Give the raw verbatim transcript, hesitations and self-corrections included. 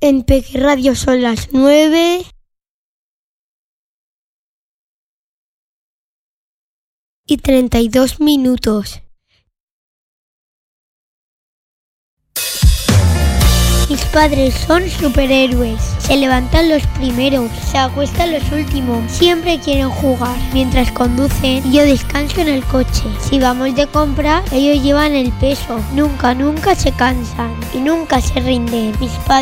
En Peque Radio son las nueve y treinta y dos minutos. Mis padres son superhéroes. Se levantan los primeros, se acuestan los últimos. Siempre quieren jugar mientras conducen y yo descanso en el coche. Si vamos de compra, ellos llevan el peso. Nunca, nunca se cansan y nunca se rinden. Mis padres